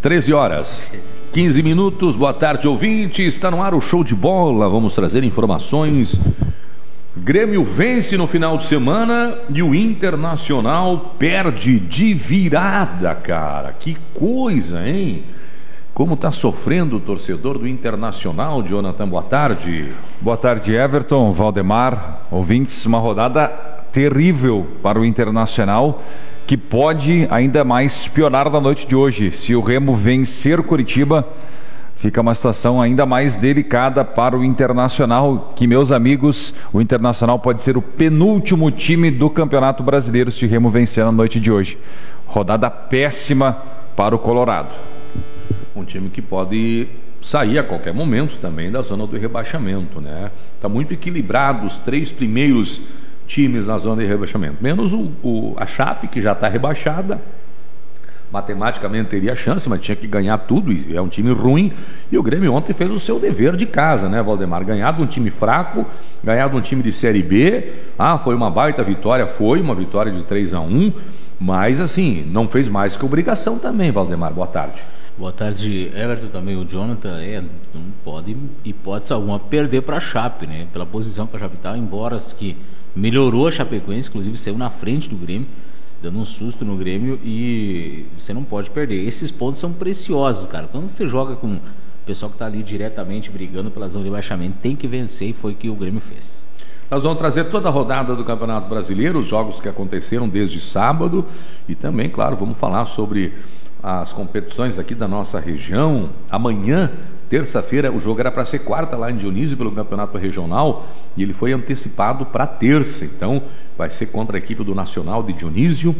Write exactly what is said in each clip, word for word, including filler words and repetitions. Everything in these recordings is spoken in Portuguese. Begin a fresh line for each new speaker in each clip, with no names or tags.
treze horas, quinze minutos. Boa tarde, ouvinte. Está no ar o Show de Bola. Vamos trazer informações. Grêmio vence no final de semana e o Internacional perde de virada, cara. Que coisa, hein? Como está sofrendo o torcedor do Internacional, Jonathan? Boa tarde.
Boa tarde, Everton, Valdemar, ouvintes. Uma rodada terrível para o Internacional, que pode ainda mais piorar na noite de hoje. Se o Remo vencer Curitiba, fica uma situação ainda mais delicada para o Internacional, que, meus amigos, o Internacional pode ser o penúltimo time do Campeonato Brasileiro se o Remo vencer na noite de hoje. Rodada péssima para o Colorado.
Um time que pode sair a qualquer momento também da zona do rebaixamento, né? Está muito equilibrado os três primeiros times na zona de rebaixamento, menos o, o, a Chape, que já está rebaixada. Matematicamente teria chance, mas tinha que ganhar tudo, e é um time ruim. E o Grêmio ontem fez o seu dever de casa, né, Valdemar? Ganhar de um time fraco, ganhar de um time de Série B. Ah, foi uma baita vitória, foi uma vitória de três a um, mas assim, não fez mais que obrigação também, Valdemar. Boa tarde.
Boa tarde, Everton, também o Jonathan. É, não pode, hipótese alguma, perder para a Chape, né? Pela posição que a Chape está, embora que melhorou a Chapecoense, inclusive saiu na frente do Grêmio, dando um susto no Grêmio, e você não pode perder. Esses pontos são preciosos, cara. Quando você joga com o pessoal que está ali diretamente brigando pela zona de rebaixamento, tem que vencer, e foi o que o Grêmio fez.
Nós vamos trazer toda a rodada do Campeonato Brasileiro, os jogos que aconteceram desde sábado, e também, claro, vamos falar sobre as competições aqui da nossa região. Amanhã, terça-feira, o jogo era para ser quarta lá em Dionísio pelo Campeonato Regional, e ele foi antecipado para terça. Então vai ser contra a equipe do Nacional de Dionísio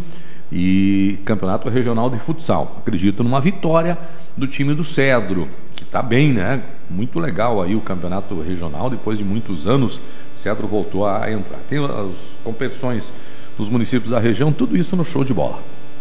e Campeonato Regional de Futsal. Acredito numa vitória do time do Cedro, que está bem, né? Muito legal aí o Campeonato Regional, depois de muitos anos o Cedro voltou a entrar. Tem as competições nos municípios da região, tudo isso no Show de Bola.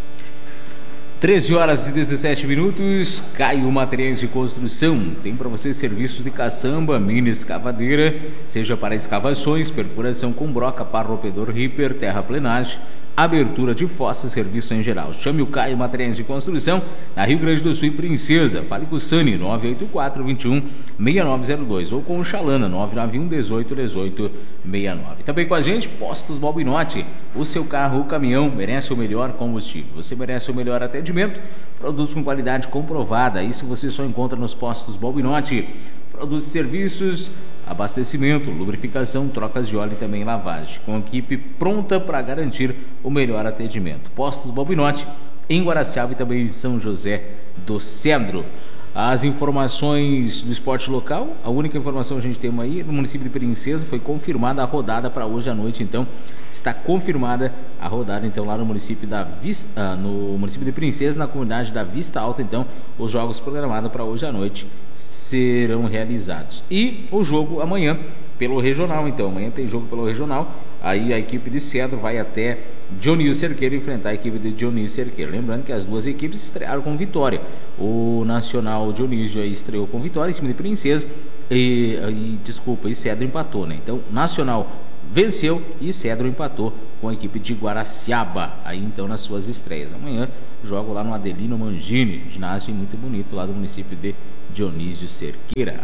treze horas e dezessete minutos. Caio Materiais de Construção. Tem para você serviços de caçamba, mini escavadeira, seja para escavações, perfuração com broca, parrompedor, ripper, terraplenagem, abertura de fossa, serviço em geral. Chame o Caio Materiais de Construção, na Rio Grande do Sul e Princesa. Fale com o Sani, nove oito quatro, vinte e um, seis nove zero dois, ou com o Chalana, nove nove um, dezoito, dezoito, sessenta e nove. Também com a gente, Postos Balbinotti. O seu carro ou caminhão merece o melhor combustível. Você merece o melhor atendimento. Produtos com qualidade comprovada. Isso você só encontra nos Postos Balbinotti. Produtos e serviços, abastecimento, lubrificação, trocas de óleo e também lavagem. Com a equipe pronta para garantir o melhor atendimento. Postos Balbinotti, em Guaraciaba e também em São José do Cedro. As informações do esporte local, a única informação que a gente tem aí no município de Princesa, foi confirmada a rodada para hoje à noite. Então está confirmada a rodada então lá no município da Vista, no município de Princesa, na comunidade da Vista Alta. Então os jogos programados para hoje à noite serão realizados, e o jogo amanhã pelo regional. Então amanhã tem jogo pelo regional. Aí a equipe de Cedro vai até Dionísio Cerqueira enfrentar a equipe de Dionísio Cerqueira. Lembrando que as duas equipes estrearam com vitória. O Nacional Dionísio aí estreou com vitória em cima de Princesa e, e desculpa, e Cedro empatou, né? Então Nacional venceu e Cedro empatou com a equipe de Guaraciaba, aí então nas suas estreias. Amanhã jogo lá no Adelino Mangini, ginásio muito bonito lá do município de Dionísio Cerqueira.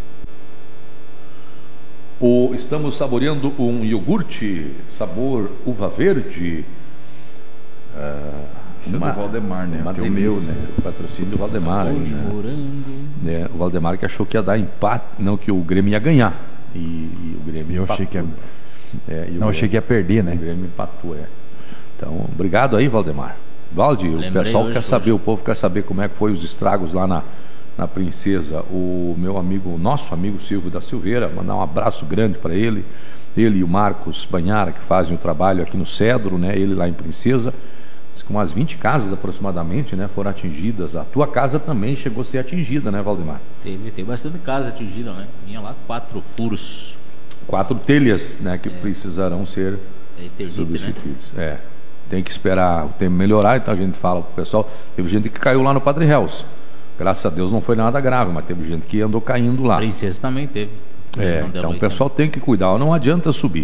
O, estamos saboreando um iogurte sabor uva verde. Uh,
Esse é do Valdemar, né?
Uma
Teu
delícia,
meu, né?
O patrocínio do Valdemar. Aí, né?
Morango.
É, o Valdemar que achou que ia dar empate, não, que o Grêmio ia ganhar. E, e o Grêmio
Eu
empatou.
achei que ia...
É, e o
Não,
Grêmio,
achei que ia perder, né?
O Grêmio empatou, é. Então, obrigado aí, Valdemar. Valde, o pessoal
hoje,
quer
hoje.
saber, o povo quer saber como é que foi os estragos lá na, na Princesa. O meu amigo, o nosso amigo Silvio da Silveira, mandar um abraço grande para ele. Ele e o Marcos Banhara, que fazem o trabalho aqui no Cedro, né? Ele lá em Princesa. Com umas vinte casas aproximadamente, né, foram atingidas. A tua casa também chegou a ser atingida, né, Valdemar?
Teve, teve bastante casa atingida, né? Tinha lá quatro furos.
Quatro telhas, né, que
É.
precisarão ser
É Eternite,
substituídas. Né? É. Tem que esperar o tempo melhorar, então a gente fala pro pessoal. Teve gente que caiu lá no Padre Hells. Graças a Deus não foi nada grave, mas teve gente que andou caindo lá.
Princesa também teve.
É, então o pessoal tem que cuidar, não adianta subir.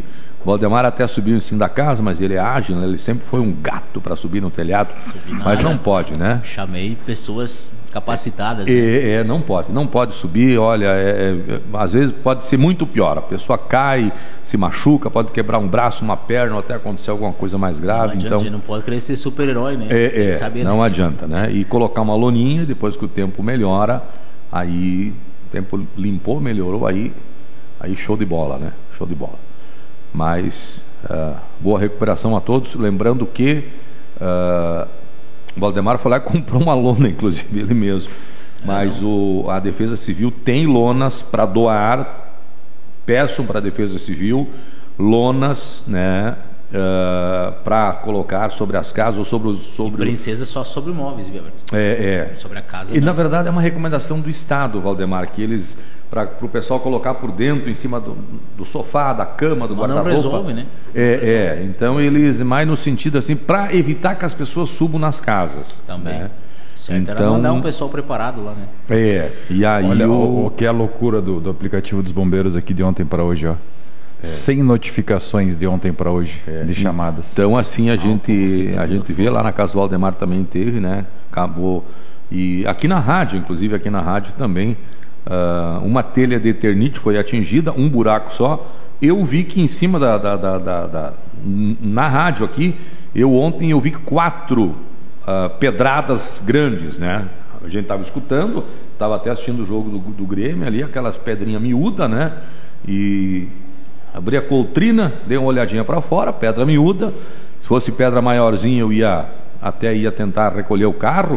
O Valdemar até subiu em cima da casa, mas ele é ágil, né? Ele sempre foi um gato para subir no telhado, mas não pode, né?
Chamei pessoas capacitadas. Né?
É, é, não pode, não pode subir, olha, é, é, às vezes pode ser muito pior, a pessoa cai, se machuca, pode quebrar um braço, uma perna, ou até acontecer alguma coisa mais grave.
Não adianta,
então
a gente não pode querer ser super-herói, né?
É, é
saber,
não
né?
adianta, né? E colocar uma loninha, depois que o tempo melhora, aí o tempo limpou, melhorou, aí, aí show de bola, né? Show de bola. Mas uh, boa recuperação a todos, lembrando que uh, o Valdemar foi lá e comprou uma lona, inclusive ele mesmo, mas é, o, a Defesa Civil tem lonas para doar, peçam para a Defesa Civil lonas, né, uh, para colocar sobre as casas ou sobre os... Sobre
e Princesa só sobre imóveis, viu, Alberto?
É, é.
Sobre a casa.
E
não.
Na verdade é uma recomendação do Estado, Valdemar, que eles... para o pessoal colocar por dentro, em cima do, do sofá, da cama, do guarda-roupa.
Não resolve, né?
É, é, então eles, mais no sentido assim, para evitar que as pessoas subam nas casas.
Também.
Né?
Certo,
então,
era mandar um pessoal preparado lá, né?
É, e aí...
Olha
o...
o, o que é a loucura do, do aplicativo dos bombeiros aqui de ontem para hoje, ó. É. Sem notificações de ontem para hoje, é. de chamadas.
Então assim a, ah, gente, a gente vê, lá na Casa Valdemar também teve, né? Acabou. E aqui na rádio, inclusive aqui na rádio também, uh, uma telha de Eternite foi atingida, um buraco só. Eu vi que em cima da, da, da, da, da na rádio aqui, eu ontem eu vi quatro uh, pedradas grandes, né? A gente estava escutando, estava até assistindo o jogo do, do Grêmio ali, aquelas pedrinhas miúdas, né? E abri a coltrina, dei uma olhadinha para fora, pedra miúda. Se fosse pedra maiorzinha, eu ia até ia tentar recolher o carro,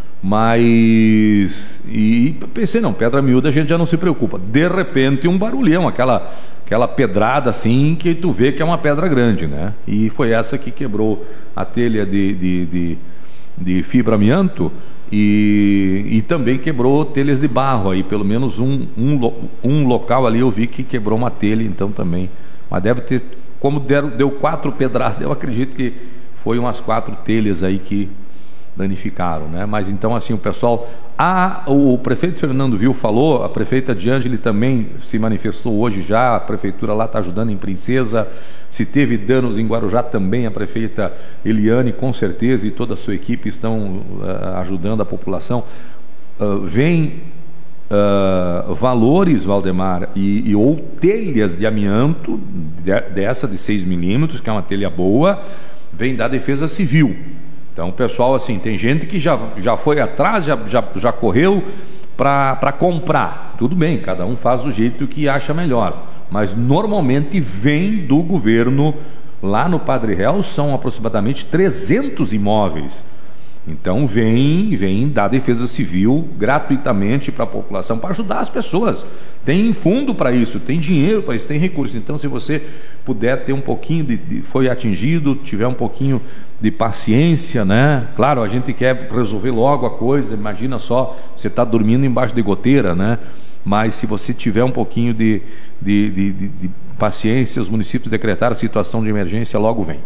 mas e pensei, não, pedra miúda a gente já não se preocupa. De repente um barulhão, aquela aquela pedrada assim que tu vê que é uma pedra grande, né? E foi essa que quebrou a telha de, de, de, de fibra amianto e, e também quebrou telhas de barro aí, pelo menos um, um, um local ali eu vi que quebrou uma telha, então também, mas deve ter, como deram, deu quatro pedradas, eu acredito que foi umas quatro telhas aí que danificaram, né? Mas então assim o pessoal, ah, o prefeito Fernando Vil falou, a prefeita Diângeli também se manifestou hoje já, a prefeitura lá está ajudando em Princesa, se teve danos em Guarujá também, a prefeita Eliane com certeza e toda a sua equipe estão uh, ajudando a população. Uh, vem uh, valores, Valdemar, e, e ou telhas de amianto de, dessa de seis milímetros, que é uma telha boa, vem da Defesa Civil. Então, pessoal, assim, tem gente que já, já foi atrás, já, já, já correu para comprar. Tudo bem, cada um faz do jeito que acha melhor. Mas, normalmente, vem do governo. Lá no Padre Real são aproximadamente trezentos imóveis. Então, vem, vem da Defesa Civil gratuitamente para a população, para ajudar as pessoas. Tem fundo para isso, tem dinheiro para isso, tem recursos. Então, se você puder ter um pouquinho de, de... foi atingido, tiver um pouquinho de paciência, né? Claro, a gente quer resolver logo a coisa, imagina só, você está dormindo embaixo de goteira, né? Mas se você tiver um pouquinho de, de, de, de, de paciência, os municípios decretaram situação de emergência, logo vem.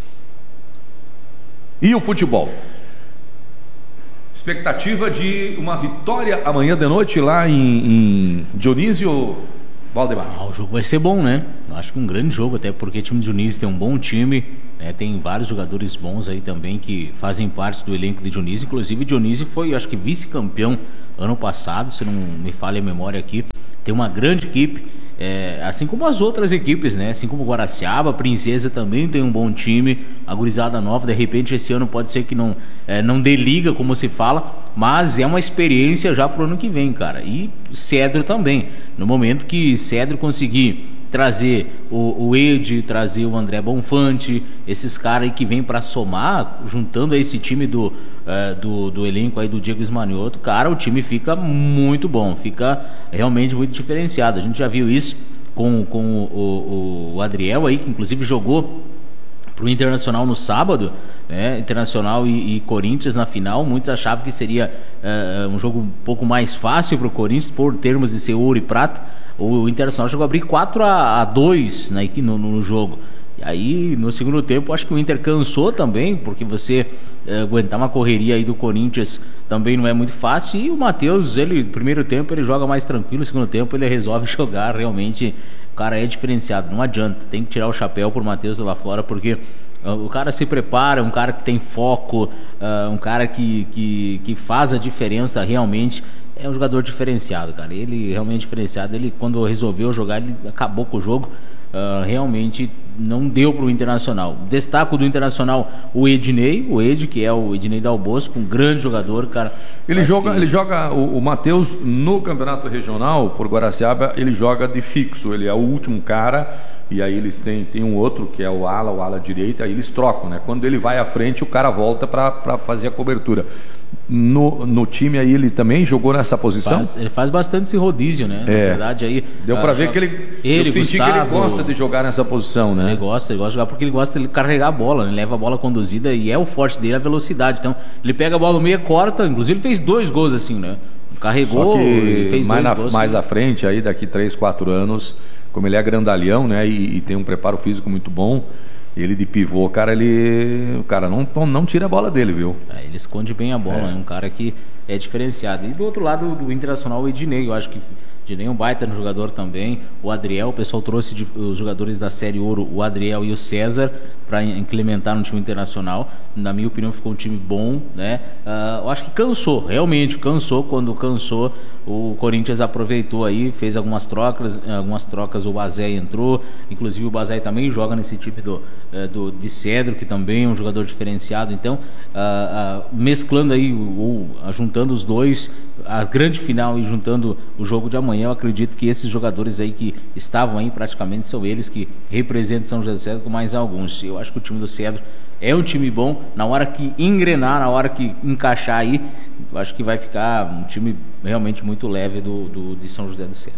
E o futebol? Expectativa de uma vitória amanhã de noite lá em, em Dionísio, Valdemar.
Ah, o jogo vai ser bom, né? Eu acho que um grande jogo, até porque o time de Dionísio tem um bom time, né? Tem vários jogadores bons aí também que fazem parte do elenco de Dionísio. Inclusive, Dionísio foi, acho que, vice-campeão ano passado, se não me falha a memória aqui. Tem uma grande equipe, é, assim como as outras equipes, né? Assim como Guaraciaba, Princesa também tem um bom time, a gurizada nova, de repente esse ano pode ser que não, é, não dê liga, como se fala, mas é uma experiência já pro ano que vem, cara. E Cedro também, no momento que Cedro conseguir trazer o, o Ed, trazer o André Bonfante, esses caras aí que vêm para somar, juntando a esse time do, uh, do, do elenco aí do Diego Ismanioto, cara, o time fica muito bom, fica realmente muito diferenciado. A gente já viu isso com, com o, o, o Adriel aí, que inclusive jogou pro Internacional no sábado, né? Internacional e, e Corinthians na final. Muitos achavam que seria uh, um jogo um pouco mais fácil pro Corinthians, por termos de ser ouro e prata. O Internacional chegou a abrir quatro a dois, né, no, no jogo. E aí, no segundo tempo, acho que o Inter cansou também, porque você eh, aguentar uma correria aí do Corinthians também não é muito fácil. E o Matheus, ele, no primeiro tempo, ele joga mais tranquilo, no segundo tempo ele resolve jogar realmente o cara é diferenciado, não adianta, tem que tirar o chapéu por Matheus de la Flora, porque uh, o cara se prepara, um cara que tem foco, uh, um cara que, que, que faz a diferença realmente. É um jogador diferenciado, cara. Ele realmente diferenciado. Ele, quando resolveu jogar, ele acabou com o jogo. Uh, realmente não deu para o Internacional. Destaco do Internacional o Ednei, o Ed, que é o Ednei Dal Bosco, um grande jogador, cara.
Ele joga,
que...
ele joga o, o Matheus no campeonato regional por Guaraciaba, ele joga de fixo, ele é o último cara, e aí eles têm, tem um outro que é o ala, o ala direita, aí eles trocam, né? Quando ele vai à frente, o cara volta para fazer a cobertura. No, no time aí ele também jogou nessa posição?
Faz, ele faz bastante esse rodízio, né?
É.
Na verdade aí...
Deu para ver que ele...
ele
eu senti
Gustavo,
que ele gosta de jogar nessa posição, né?
Ele gosta, ele gosta de jogar porque ele gosta de carregar a bola, né? Ele leva a bola conduzida e é o forte dele a velocidade. Então, ele pega a bola no meio, corta, inclusive ele fez dois gols assim, né? Carregou,
Só que
fez
mais,
dois
na,
gols.
mais à frente, aí daqui três, quatro anos, como ele é grandalhão, né? E, e tem um preparo físico muito bom, ele de pivô, cara, ele... O cara não, não tira a bola dele, viu?
É, ele esconde bem a bola, é. né? Um cara que é diferenciado. E do outro lado do Internacional, o Ednei, eu acho que Ednei é um baita no jogador também. O Adriel, o pessoal trouxe de, os jogadores da Série Ouro, o Adriel e o César, para implementar no time internacional. Na minha opinião, ficou um time bom, né? Uh, eu acho que cansou, realmente cansou. Quando cansou, o Corinthians aproveitou aí, fez algumas trocas, algumas trocas, o Bazé entrou, inclusive o Bazé também joga nesse time do, do, de Cedro, que também é um jogador diferenciado. Então, uh, uh, mesclando aí, ou juntando os dois, a grande final e juntando o jogo de amanhã, eu acredito que esses jogadores aí que estavam aí praticamente são eles que representam São José do Cedro com mais alguns. Eu acho que o time do Cedro é um time bom, na hora que engrenar, na hora que encaixar aí, eu acho que vai ficar um time realmente muito leve do, do, de São José do Cedro.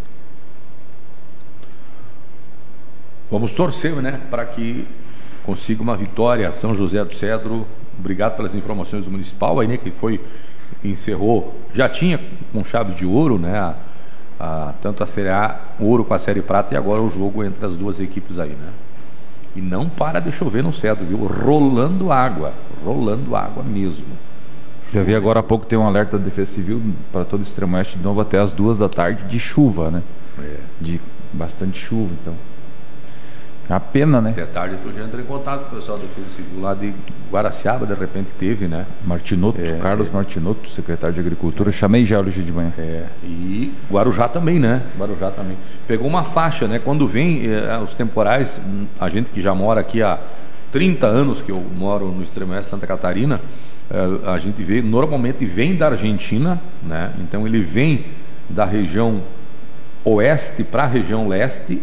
Vamos torcer, né, para que consiga uma vitória São José do Cedro. Obrigado pelas informações do Municipal aí, né, que foi, encerrou, já tinha com chave de ouro, né, a, a, tanto a Série A, ouro com a Série Prata, e agora o jogo entre as duas equipes aí, né. E não para de chover no Cedro, viu? Rolando água, rolando água mesmo.
Já vi agora há pouco, tem um alerta da Defesa Civil para todo o extremo oeste de novo até as duas da tarde de chuva, né?
É.
De bastante chuva, então. É uma pena, né?
Até tarde tu já entrou em contato com o pessoal do Defesa Civil lá de Guaraciaba, de repente teve, né?
Martinotto,
é,
Carlos é. Martinotto, secretário de Agricultura, eu chamei já hoje de manhã.
É. E Guarujá também, né? Guarujá também. Pegou uma faixa, né? Quando vem eh, os temporais, a gente que já mora aqui há trinta anos, que eu moro no extremo oeste de Santa Catarina, eh, a gente vê, normalmente vem da Argentina, né? Então ele vem da região oeste para a região leste,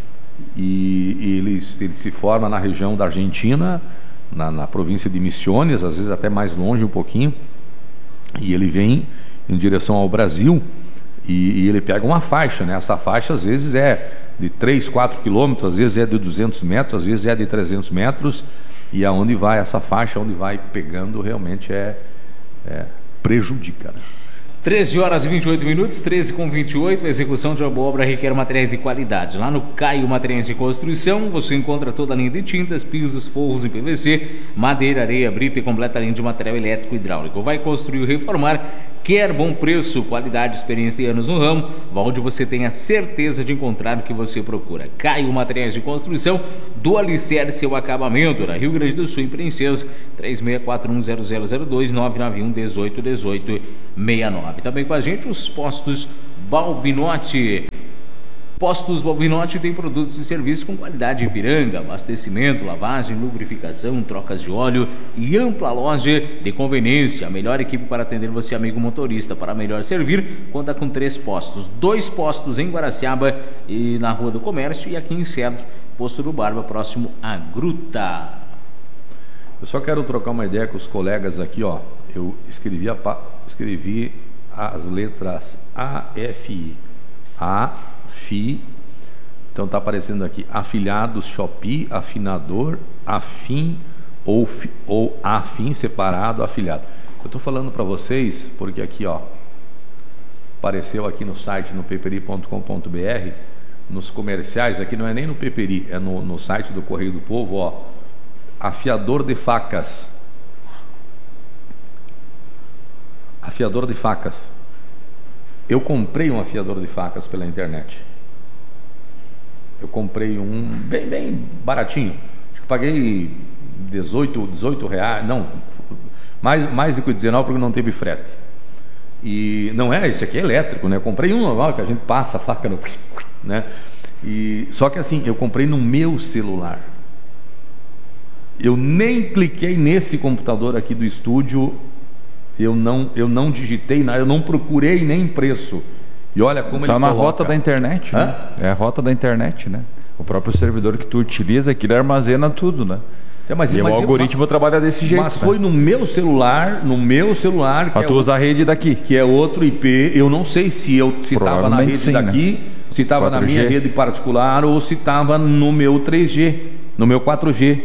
e, e ele, ele se forma na região da Argentina, na, na província de Misiones, às vezes até mais longe um pouquinho, e ele vem em direção ao Brasil, e, e ele pega uma faixa, né? Essa faixa às vezes é de três, quatro quilômetros, às vezes é de duzentos metros, às vezes é de trezentos metros, e aonde vai essa faixa, onde vai pegando, realmente é, é prejudica, né?
treze horas e vinte e oito minutos, treze com vinte e oito, a execução de uma obra requer materiais de qualidade. Lá no Caio Materiais de Construção, você encontra toda a linha de tintas, pisos, forros em P V C, madeira, areia, brita e completa linha de material elétrico e hidráulico. Vai construir ou reformar, quer bom preço, qualidade, experiência e anos no ramo, onde você tem a certeza de encontrar o que você procura. Caio Materiais de Construção, do alicerce ao acabamento, na Rio Grande do Sul, em Princesa, três seis quatro um zero zero zero dois, nove nove um, um oito um oito, seis nove. Também com a gente os postos Balbinotti. Postos Balbinotti tem produtos e serviços com qualidade em Ipiranga, abastecimento, lavagem, lubrificação, trocas de óleo e ampla loja de conveniência. A melhor equipe para atender você, amigo motorista. Para melhor servir, conta com três postos. Dois postos em Guaraciaba e na Rua do Comércio, e aqui em Cedro, posto do Barba, próximo à Gruta.
Eu só quero trocar uma ideia com os colegas aqui, ó. Eu escrevi, a, escrevi as letras A, F, I. A, F, I. Então está aparecendo aqui afiliados, Shopee, afinador, afim ou, ou afim separado, afiliado. Eu estou falando para vocês porque aqui, ó, apareceu aqui no site, no peperi ponto com ponto b r, nos comerciais, aqui não é nem no Peperi, é no, no site do Correio do Povo, ó, afiador de facas. Afiador de facas. Eu comprei um afiador de facas pela internet. Eu comprei um bem, bem baratinho. Acho que paguei dezoito, dezoito reais, não, mais, mais do que dezenove porque não teve frete. E não é, isso aqui é elétrico, né? Eu comprei um normal que a gente passa a faca no... né? E, só que assim, eu comprei no meu celular. Eu nem cliquei nesse computador aqui do estúdio, eu não, eu não digitei nada, eu não procurei nem preço. E olha como
tá
ele
na
coloca.
rota da internet, né? É a rota da internet, né? O próprio servidor que tu utiliza, aquilo armazena tudo, né?
É, mas,
e
mas
o algoritmo eu, trabalha desse jeito.
Mas
né?
foi no meu celular, no meu celular.
Mas tu é usa a rede daqui.
Que é outro I P. Eu não sei se eu se estava na rede sim, daqui, né? Se estava na minha rede particular ou se estava no meu três G, no meu quatro G.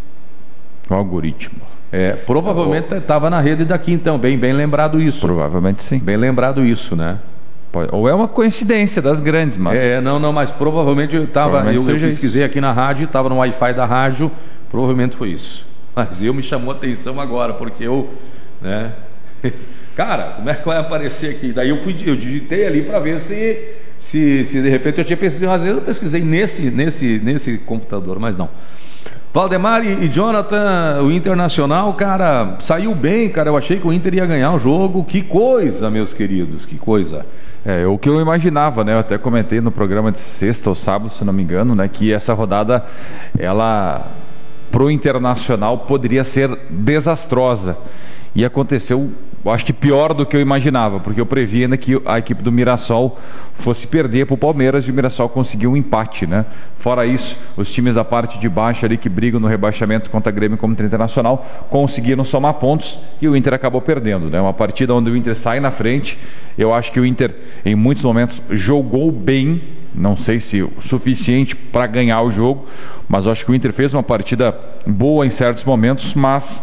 O algoritmo.
É, provavelmente estava na rede daqui, então, bem, bem lembrado isso.
Provavelmente sim.
Bem lembrado isso, né?
Pode, ou é uma coincidência das grandes, mas...
É, não, não, mas provavelmente eu estava, eu, eu pesquisei aqui na rádio, estava no Wi-Fi da rádio, provavelmente foi isso. Mas eu me chamou a atenção agora, porque eu, né? Cara, como é que vai aparecer aqui? Daí eu fui, eu digitei ali para ver se, se, se de repente eu tinha pesquisado. Às vezes eu pesquisei nesse, nesse, nesse computador, mas não. Valdemar e, e Jonathan, o Internacional, cara, saiu bem, cara. Eu achei que o Inter ia ganhar o jogo. Que coisa, meus queridos, que coisa.
É, o que eu imaginava, né? Eu até comentei no programa de sexta ou sábado, se não me engano, né? Que essa rodada, ela, pro Internacional, poderia ser desastrosa. E aconteceu, eu acho que pior do que eu imaginava, porque eu previa ainda que a equipe do Mirassol fosse perder para o Palmeiras e o Mirassol conseguiu um empate, né? Fora isso, os times da parte de baixo ali que brigam no rebaixamento contra Grêmio e contra o Internacional conseguiram somar pontos e o Inter acabou perdendo, né? Uma partida onde o Inter sai na frente. Eu acho que o Inter, em muitos momentos, jogou bem, não sei se o suficiente para ganhar o jogo, mas eu acho que o Inter fez uma partida boa em certos momentos, mas...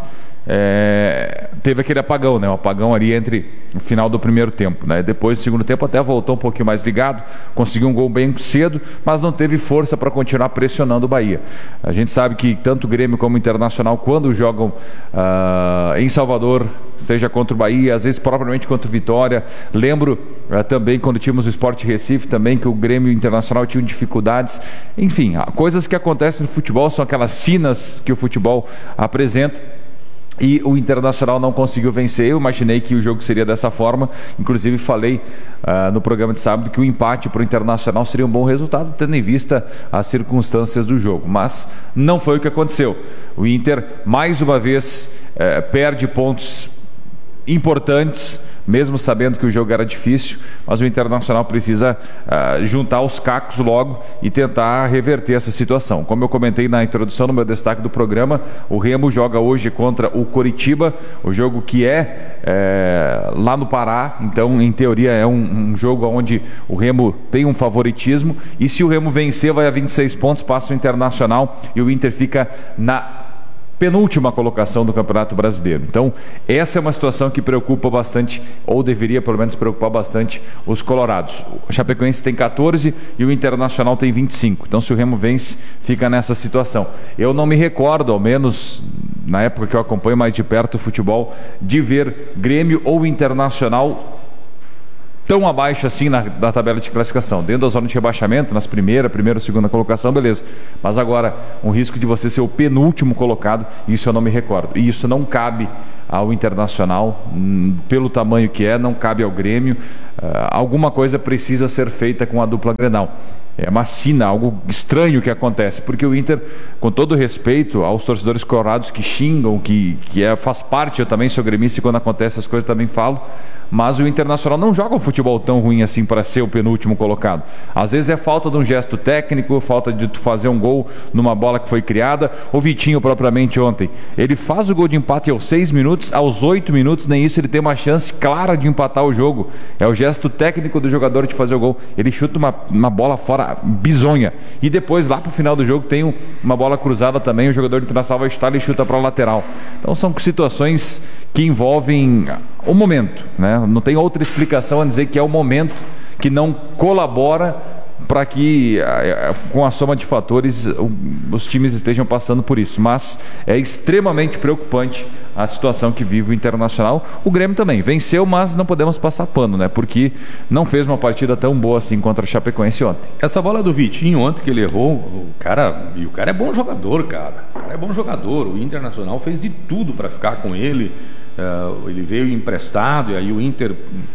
É, teve aquele apagão, né? Um apagão ali entre o final do primeiro tempo, né? Depois do segundo tempo até voltou um pouquinho mais ligado, conseguiu um gol bem cedo, mas não teve força para continuar pressionando o Bahia. A gente sabe que tanto o Grêmio como o Internacional, quando jogam uh, em Salvador, seja contra o Bahia, às vezes propriamente contra o Vitória, lembro uh, também quando tínhamos o Sport Recife também, que o Grêmio e o Internacional tinham dificuldades. Enfim, coisas que acontecem no futebol, são aquelas sinas que o futebol apresenta. E o Internacional não conseguiu vencer. Eu imaginei que o jogo seria dessa forma. Inclusive falei uh, no programa de sábado que o empate para o Internacional seria um bom resultado, tendo em vista as circunstâncias do jogo. Mas não foi o que aconteceu. O Inter, mais uma vez, uh, perde pontos importantes, mesmo sabendo que o jogo era difícil, mas o Internacional precisa uh, juntar os cacos logo e tentar reverter essa situação. Como eu comentei na introdução, no meu destaque do programa, o Remo joga hoje contra o Coritiba, o jogo que é, é lá no Pará, então em teoria é um, um jogo onde o Remo tem um favoritismo, e se o Remo vencer vai a vinte e seis pontos, passa o Internacional e o Inter fica na penúltima colocação do Campeonato Brasileiro. Então, essa é uma situação que preocupa bastante, ou deveria pelo menos preocupar bastante, os colorados. O Chapecoense tem catorze e o Internacional tem vinte e cinco. Então, se o Remo vence, fica nessa situação. Eu não me recordo, ao menos na época que eu acompanho mais de perto o futebol, de ver Grêmio ou Internacional tão abaixo assim na, na tabela de classificação, dentro da zona de rebaixamento, nas primeira, primeira, segunda colocação, beleza. Mas agora, um risco de você ser o penúltimo colocado, isso eu não me recordo. E isso não cabe ao Internacional, hum, pelo tamanho que é, não cabe ao Grêmio. Uh, alguma coisa precisa ser feita com a dupla Grenal. É uma sina, algo estranho que acontece, porque o Inter, com todo respeito aos torcedores colorados que xingam, que, que é, faz parte, eu também sou gremista e quando acontece essas coisas também falo, mas o Internacional não joga um futebol tão ruim assim para ser o penúltimo colocado. Às vezes é falta de um gesto técnico, falta de tu fazer um gol numa bola que foi criada. O Vitinho propriamente ontem, ele faz o gol de empate aos seis minutos, aos oito minutos, nem isso ele tem uma chance clara de empatar o jogo. É o gesto técnico do jogador de fazer o gol. Ele chuta uma, uma bola fora bizonha. E depois lá pro final do jogo tem um, uma bola cruzada também, o jogador do Internacional vai chutar e chuta para a lateral. Então são situações que envolvem o momento, né? Não tem outra explicação a dizer que é o momento que não colabora para que, com a soma de fatores, os times estejam passando por isso. Mas é extremamente preocupante a situação que vive o Internacional. O Grêmio também venceu, mas não podemos passar pano, né? Porque não fez uma partida tão boa assim contra a Chapecoense ontem.
Essa bola do Vitinho ontem que ele errou, o cara, e o cara é bom jogador, cara. O cara é bom jogador. O Internacional fez de tudo para ficar com ele. Uh, ele veio emprestado e aí o Inter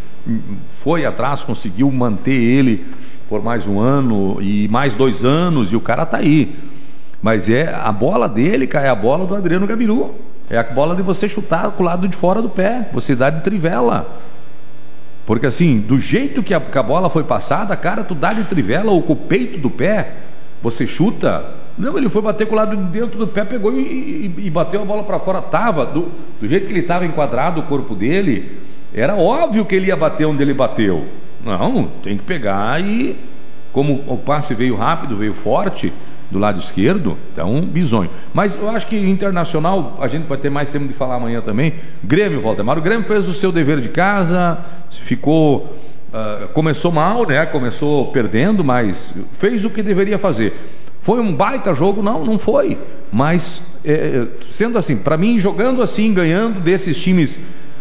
foi atrás, conseguiu manter ele por mais um ano e mais dois anos, e o cara tá aí. Mas é a bola dele, cara, é a bola do Adriano Gabiru. É a bola de você chutar com o lado de fora do pé, você dá de trivela. Porque assim, do jeito que a, que a bola foi passada, cara, tu dá de trivela ou com o peito do pé, você chuta. Não, ele foi bater com o lado de dentro do pé, pegou e, e, e bateu a bola para fora. Tava, do, do jeito que ele estava enquadrado o corpo dele, era óbvio que ele ia bater onde ele bateu. Não, tem que pegar e, como o passe veio rápido, veio forte do lado esquerdo, então bizonho. Mas eu acho que Internacional, a gente vai ter mais tempo de falar amanhã também. Grêmio, Valdemar, o Grêmio fez o seu dever de casa, ficou, uh, começou mal, né? Começou perdendo, mas fez o que deveria fazer. Foi um baita jogo? Não, não foi. Mas, é, sendo assim, para mim, jogando assim, ganhando desses times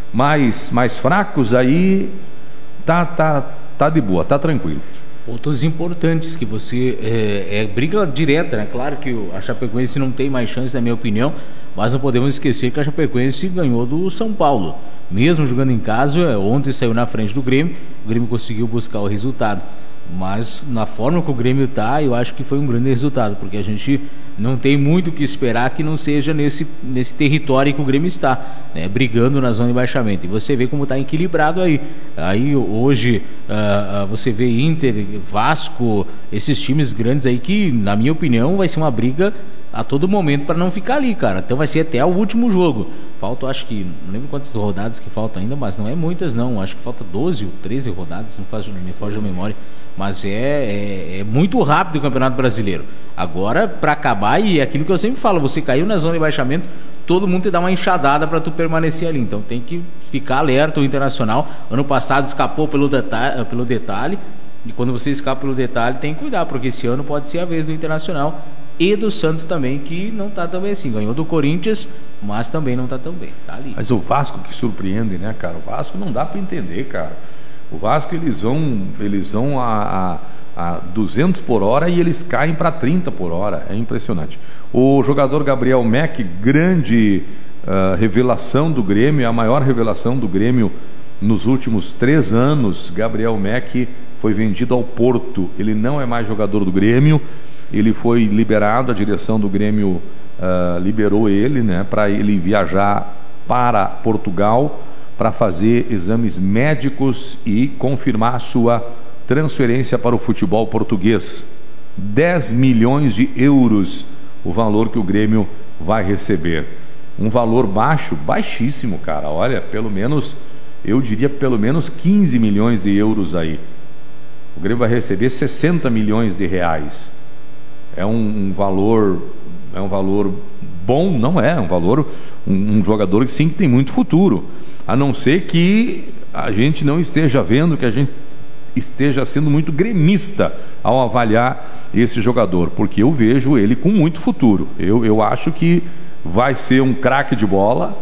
mais, mais fracos, aí tá, tá, tá de boa, tá tranquilo.
Pontos importantes que você é, é briga direta, né? Claro que a Chapecoense não tem mais chance, na minha opinião, mas não podemos esquecer que a Chapecoense ganhou do São Paulo, mesmo jogando em casa. Ontem saiu na frente do Grêmio, o Grêmio conseguiu buscar o resultado, mas na forma que o Grêmio está, eu acho que foi um grande resultado, porque a gente não tem muito o que esperar que não seja nesse, nesse território que o Grêmio está, né, brigando na zona de baixamento. E você vê como está equilibrado aí. Aí hoje uh, uh, você vê Inter, Vasco, esses times grandes aí que, na minha opinião, vai ser uma briga a todo momento para não ficar ali, cara. Então vai ser até o último jogo. Falta, acho que, não lembro quantas rodadas que faltam ainda, mas não é muitas não. Acho que falta doze ou treze rodadas, não faz, me foge a memória. Mas é, é, é muito rápido o Campeonato Brasileiro. Agora, para acabar, e é aquilo que eu sempre falo, você caiu na zona de baixamento, todo mundo te dá uma enxadada para tu permanecer ali. Então tem que ficar alerta. O Internacional, ano passado, escapou pelo detalhe, pelo detalhe, e quando você escapa pelo detalhe, tem que cuidar, porque esse ano pode ser a vez do Internacional e do Santos também, que não está tão bem assim. Ganhou do Corinthians, mas também não está tão bem. Tá ali.
Mas o Vasco que surpreende, né, cara? O Vasco não dá para entender, cara. O Vasco, eles vão, eles vão a, a, a duzentos por hora e eles caem para trinta por hora. É impressionante. O jogador Gabriel Mack, grande uh, revelação do Grêmio, a maior revelação do Grêmio nos últimos três anos. Gabriel Mack foi vendido ao Porto. Ele não é mais jogador do Grêmio. Ele foi liberado, a direção do Grêmio uh, liberou ele, né, para ele viajar para Portugal para fazer exames médicos e confirmar a sua transferência para o futebol português. dez milhões de euros o valor que o Grêmio vai receber. Um valor baixo, baixíssimo, cara. Olha, pelo menos, eu diria pelo menos quinze milhões de euros aí. O Grêmio vai receber sessenta milhões de reais. É um, um valor, é um valor bom, não é? É um valor, um, um jogador que sim, que tem muito futuro. A não ser que a gente não esteja vendo, que a gente esteja sendo muito gremista ao avaliar esse jogador, porque eu vejo ele com muito futuro. Eu, eu acho que vai ser um craque de bola.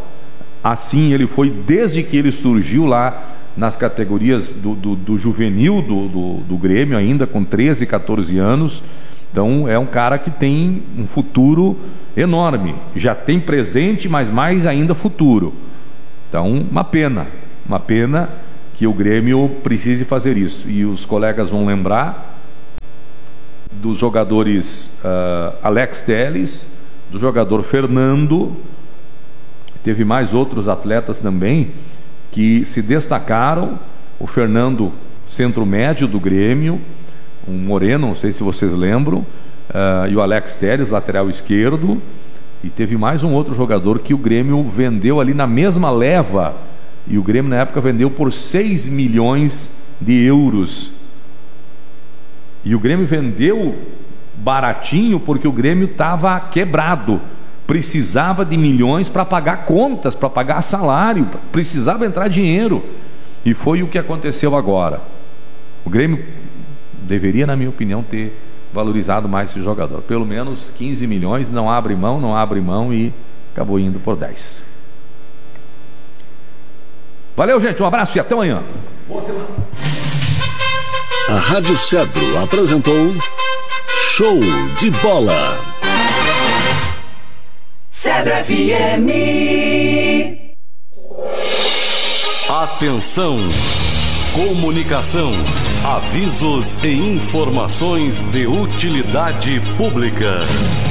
Assim ele foi desde que ele surgiu lá nas categorias do, do, do juvenil do, do, do Grêmio, ainda com treze, catorze anos. Então é um cara que tem um futuro enorme, já tem presente, mas mais ainda futuro. Então, uma pena, uma pena que o Grêmio precise fazer isso. E os colegas vão lembrar dos jogadores uh, Alex Telles, do jogador Fernando. Teve mais outros atletas também que se destacaram. O Fernando, centro médio do Grêmio, um moreno, não sei se vocês lembram, uh, e o Alex Telles, lateral esquerdo. E teve mais um outro jogador que o Grêmio vendeu ali na mesma leva, e o Grêmio na época vendeu por seis milhões de euros. E o Grêmio vendeu baratinho porque o Grêmio estava quebrado, precisava de milhões para pagar contas, para pagar salário, precisava entrar dinheiro. E foi o que aconteceu agora. O Grêmio deveria, na minha opinião, ter valorizado mais esse jogador. Pelo menos quinze milhões, não abre mão, não abre mão e acabou indo por dez. Valeu, gente, um abraço e até amanhã. Boa semana.
A Rádio Cedro apresentou Show de Bola.
Cedro F M.
Atenção! Comunicação, avisos e informações de utilidade pública.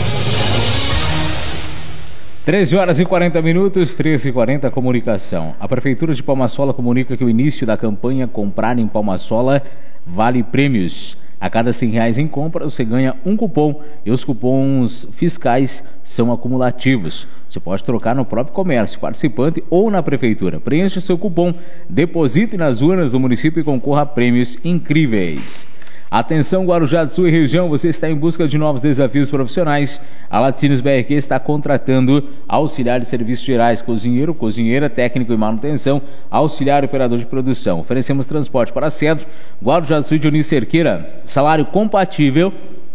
treze horas e quarenta minutos, treze e quarenta, comunicação. A Prefeitura de Palma-Sola comunica que o início da campanha Comprar em Palma-Sola vale prêmios. A cada cem reais em compra, você ganha um cupom e os cupons fiscais são acumulativos. Você pode trocar no próprio comércio participante ou na Prefeitura. Preencha seu cupom, deposite nas urnas do município e concorra a prêmios incríveis. Atenção, Guarujá do Sul e região, você está em busca de novos desafios profissionais. A Laticínios B R Q está contratando auxiliar de serviços gerais, cozinheiro, cozinheira, técnico e manutenção, auxiliar e operador de produção. Oferecemos transporte para Cedro, Guarujá do Sul e Dionísio Cerqueira. Salário compatível.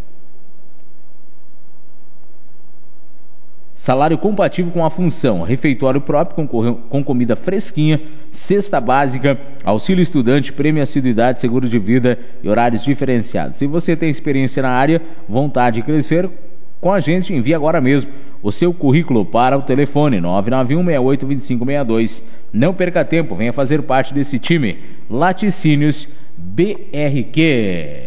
Salário compatível com a função, refeitório próprio com, com comida fresquinha, cesta básica, auxílio estudante, prêmio assiduidade, seguro de vida e horários diferenciados. Se você tem experiência na área, vontade de crescer com a gente, envie agora mesmo o seu currículo para o telefone nove nove um, seis oito, dois cinco seis dois. Não perca tempo, venha fazer parte desse time. Laticínios B R Q.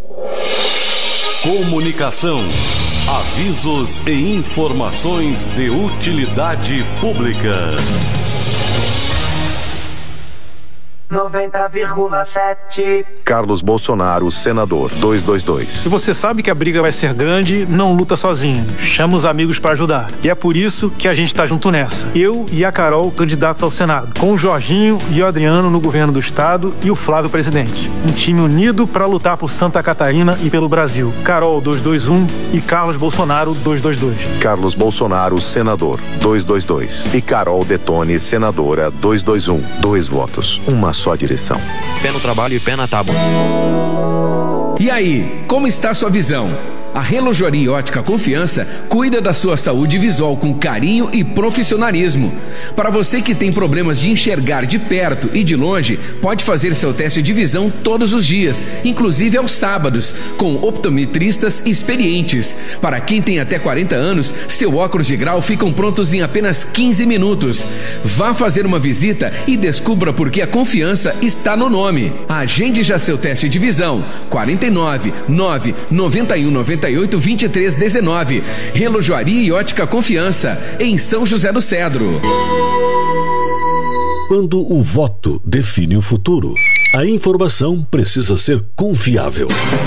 Comunicação. Avisos e informações de utilidade pública.
noventa vírgula sete.
Carlos Bolsonaro, senador, duzentos e vinte e dois.
Se você sabe que a briga vai ser grande, não luta sozinho. Chama os amigos para ajudar. E é por isso que a gente tá junto nessa. Eu e a Carol, candidatos ao Senado. Com o Jorginho e o Adriano no governo do estado e o Flávio presidente. Um time unido para lutar por Santa Catarina e pelo Brasil. Carol duzentos e vinte e um e Carlos Bolsonaro duzentos e vinte e dois.
Carlos Bolsonaro, senador, duzentos e vinte e dois. E Carol Detone, senadora, duzentos e vinte e um. Dois votos, uma só direção.
Fé no trabalho e pé na tábua.
E aí, como está a sua visão? A Relojoaria Ótica Confiança cuida da sua saúde visual com carinho e profissionalismo. Para você que tem problemas de enxergar de perto e de longe, pode fazer seu teste de visão todos os dias, inclusive aos sábados, com optometristas experientes. Para quem tem até quarenta anos, seu óculos de grau ficam prontos em apenas quinze minutos. Vá fazer uma visita e descubra por que a confiança está no nome. Agende já seu teste de visão. quarenta e nove, nove, noventa e um, noventa e oito, vinte e três, dezenove. Relojoaria e Ótica Confiança, em São José do Cedro.
Quando o voto define o futuro, a informação precisa ser confiável.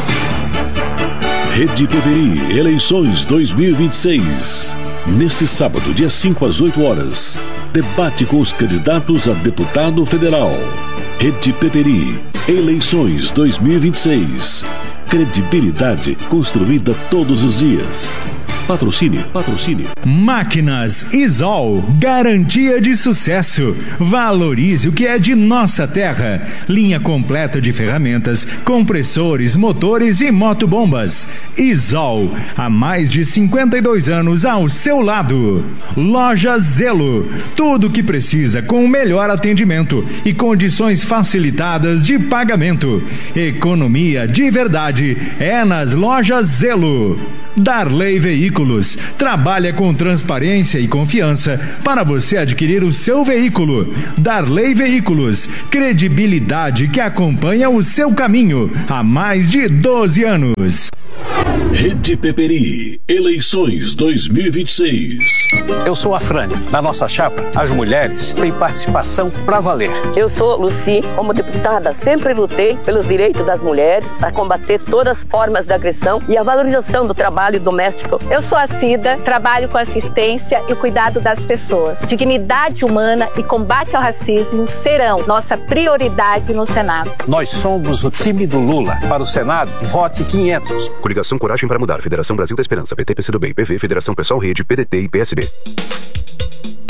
Rede Peperi, eleições dois mil e vinte e seis. Neste sábado, dia cinco às oito horas, debate com os candidatos a deputado federal. Rede Peperi, eleições dois mil e vinte e seis. Credibilidade construída todos os dias. Patrocínio, patrocínio.
Máquinas Isol, garantia de sucesso. Valorize o que é de nossa terra. Linha completa de ferramentas, compressores, motores e motobombas. Isol, há mais de cinquenta e dois anos ao seu lado. Loja Zelo, tudo o que precisa com o melhor atendimento e condições facilitadas de pagamento. Economia de verdade é nas Lojas Zelo. Darley Veículos trabalha com transparência e confiança para você adquirir o seu veículo. Darley Veículos, credibilidade que acompanha o seu caminho há mais de doze anos.
Rede Peperi, eleições dois mil e vinte e seis.
Eu sou a Frane. Na nossa chapa, as mulheres têm participação pra valer.
Eu sou Luci. Como deputada, sempre lutei pelos direitos das mulheres para combater todas as formas de agressão e a valorização do trabalho doméstico.
Eu sou a Cida, trabalho com assistência e o cuidado das pessoas. Dignidade humana e combate ao racismo serão nossa prioridade no Senado.
Nós somos o time do Lula. Para o Senado, vote quinhentos.
Coligação Coragem para Mudar, Federação Brasil da Esperança, P T, P C do B, P V, Federação Pessoal Rede, P D T e P S B.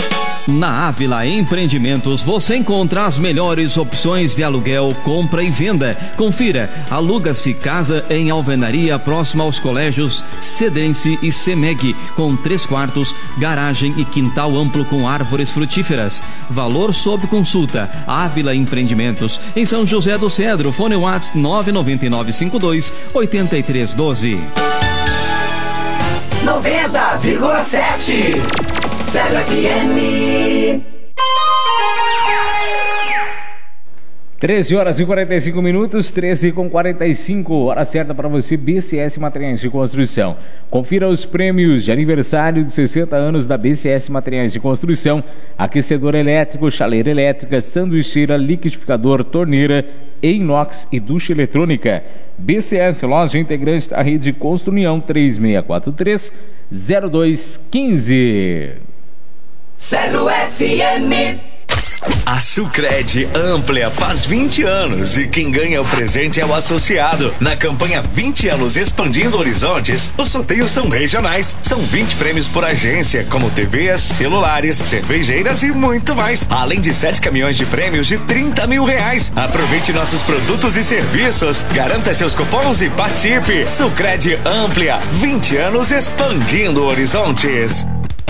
Na Ávila Empreendimentos você encontra as melhores opções de aluguel, compra e venda. Confira, aluga-se casa em alvenaria próxima aos colégios Cedense e Semeg, com três quartos, garagem e quintal amplo com árvores frutíferas. Valor sob consulta. Ávila Empreendimentos, em São José do Cedro. Fone WhatsApp nove nove nove cinco dois oito três um dois.
noventa vírgula sete Cedro F M.
treze horas e quarenta e cinco minutos, treze com quarenta e cinco, hora certa para você, B C S Materiais de Construção. Confira os prêmios de aniversário de sessenta anos da B C S Materiais de Construção: aquecedor elétrico, chaleira elétrica, sanduicheira, liquidificador, torneira, inox e ducha eletrônica. B C S, loja integrante da rede Construnião, três seis quatro três, zero dois um cinco.
Cedro F M.
A Sucred Amplia faz vinte anos e quem ganha o presente é o associado. Na campanha vinte anos Expandindo Horizontes, os sorteios são regionais. São vinte prêmios por agência, como T Vs, celulares, cervejeiras e muito mais. Além de sete caminhões de prêmios de trinta mil reais. Aproveite nossos produtos e serviços. Garanta seus cupons e participe. Sucred Amplia, vinte anos expandindo horizontes.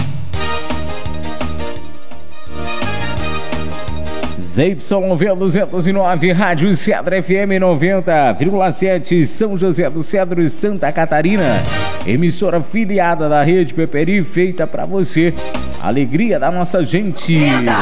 Z Y V duzentos e nove, Rádio Cedro F M noventa vírgula sete, São José do Cedro e Santa Catarina. Emissora filiada da Rede Peperi, feita pra você. Alegria da nossa gente.
Venda